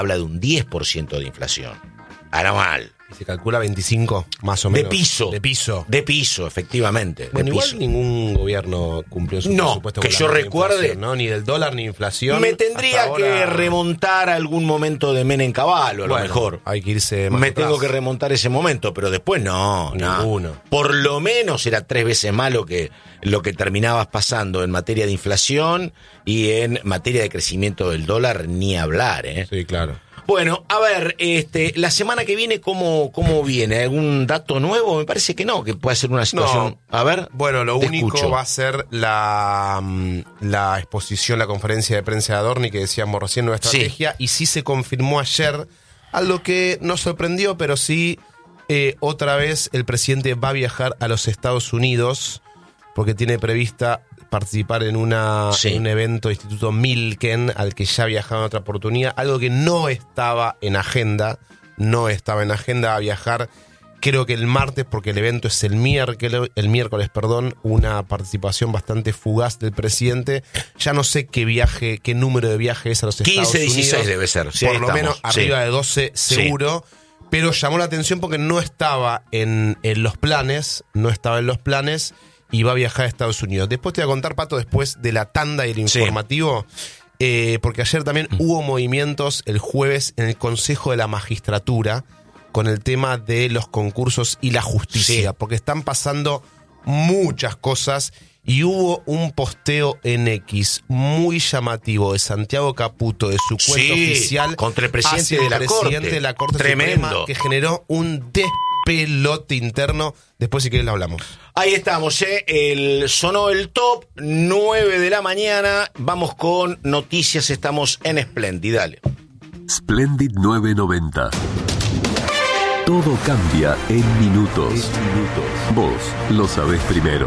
habla de un 10% de inflación anual. Y se calcula 25, más o menos. De piso, efectivamente. Bueno, de igual piso. ningún gobierno cumplió su presupuesto. Que con yo la recuerde, inflación, ¿no? Ni del dólar ni inflación. Me tendría que remontar a algún momento de Menem Cavallo, a lo mejor. Hay que irse más Me atrás. tengo que remontar ese momento, pero después no. Por lo menos era 3 veces más lo que terminabas pasando en materia de inflación y en materia de crecimiento del dólar, ni hablar, ¿eh? Sí, claro. Bueno, a ver, la semana que viene, ¿cómo viene? ¿Algún dato nuevo? Me parece que no, que puede ser una situación... No. A ver, bueno, lo único escucho. va a ser la exposición, la conferencia de prensa de Adorni que decíamos recién, nueva estrategia, y sí se confirmó ayer, algo que nos sorprendió, pero sí, otra vez el presidente va a viajar a los Estados Unidos, porque tiene prevista participar en un evento de Instituto Milken, al que ya viajaba en otra oportunidad, algo que no estaba en agenda, a viajar, creo que el martes, porque el evento es el miércoles, una participación bastante fugaz del presidente. Ya no sé qué número de viaje es a los Estados Unidos. 15, 16 debe ser. Sí, por lo menos arriba de 12 seguro. Sí. Pero llamó la atención porque no estaba en los planes, y va a viajar a Estados Unidos. Después te voy a contar, Pato, después de la tanda y el informativo, porque ayer también hubo movimientos el jueves en el Consejo de la Magistratura con el tema de los concursos y la justicia, porque están pasando muchas cosas y hubo un posteo en X muy llamativo de Santiago Caputo de su cuenta oficial contra el presidente de la Corte. Tremendo. Suprema, que generó un despelote interno. Después, si querés, lo hablamos. Ahí estamos, sonó el top, 9 de la mañana. Vamos con noticias, estamos en Splendid, dale. Splendid 990. Todo cambia en minutos. Vos lo sabés primero.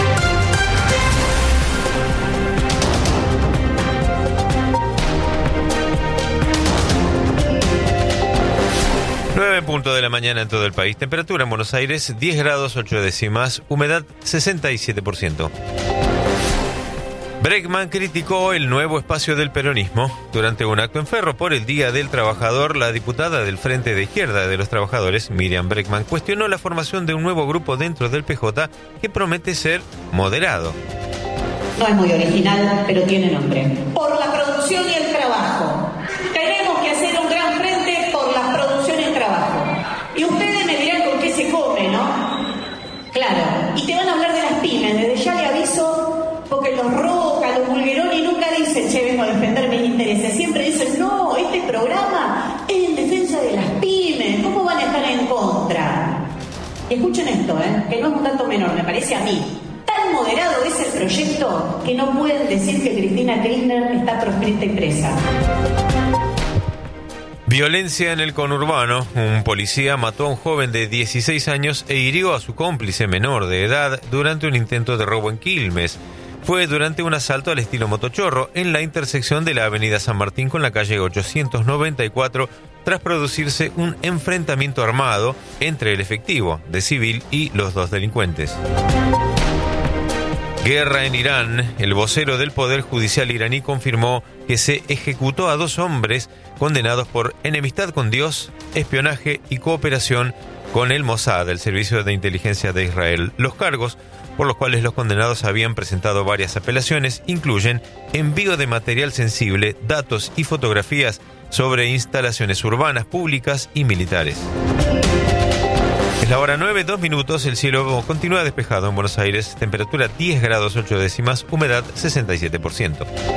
9:00 de la mañana en todo el país. Temperatura en Buenos Aires 10 grados 8 décimas. Humedad 67%. Bregman criticó el nuevo espacio del peronismo. Durante un acto en Ferro por el Día del Trabajador, la diputada del Frente de Izquierda de los Trabajadores, Miriam Bregman, cuestionó la formación de un nuevo grupo dentro del PJ que promete ser moderado. No es muy original, pero tiene nombre. Por la producción y el trabajo. Tenemos que hacer un gran frente por la producción y el trabajo. Y ustedes me dirán con qué se come, ¿no? Claro. Y te van a hablar de las pymes. Desde ya le aviso, porque los Roca, los Bulgeroni nunca dicen, che, vengo a defender mis intereses. Siempre dicen, no, este programa es en defensa de las pymes. ¿Cómo van a estar en contra? Y escuchen esto, que no es un dato menor, me parece a mí. Tan moderado es el proyecto que no pueden decir que Cristina Kirchner está proscrita y presa. Violencia en el conurbano. Un policía mató a un joven de 16 años e hirió a su cómplice menor de edad durante un intento de robo en Quilmes. Fue durante un asalto al estilo motochorro en la intersección de la avenida San Martín con la calle 894, tras producirse un enfrentamiento armado entre el efectivo de civil y los dos delincuentes. Guerra en Irán. El vocero del Poder Judicial iraní confirmó que se ejecutó a 2 hombres condenados por enemistad con Dios, espionaje y cooperación con el Mossad, el servicio de inteligencia de Israel. Los cargos por los cuales los condenados habían presentado varias apelaciones incluyen envío de material sensible, datos y fotografías sobre instalaciones urbanas, públicas y militares. Es la hora 9, 2 minutos, el cielo continúa despejado en Buenos Aires, temperatura 10 grados 8 décimas, humedad 67%.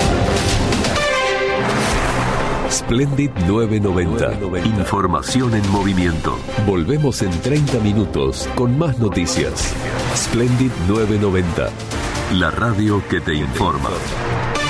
Splendid 990. Información en movimiento. Volvemos en 30 minutos con más noticias. Splendid 990. La radio que te informa.